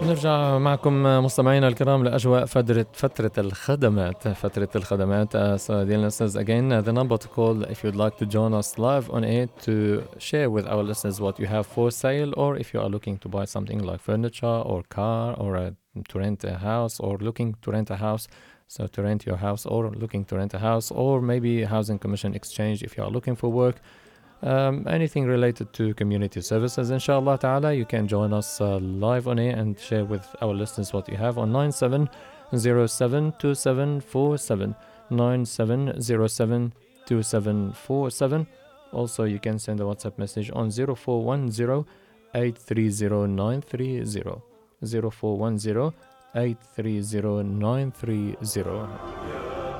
نرجع معكم مستمعينا الكرام لأجواء فترة الخدمات. So dear listeners, again, the number to call if you'd like to join us live on it to share with our listeners what you have for sale, or if you are looking to buy something like furniture or car, or to rent a house, or looking to rent a house. So to rent your house, or looking to rent a house, or maybe housing commission exchange if you are looking for work. Anything related to community services, inshallah ta'ala, you can join us live on air and share with our listeners what you have on 97072747, 97072747. Also, you can send a WhatsApp message on 0410 830 930, 0410 830 930.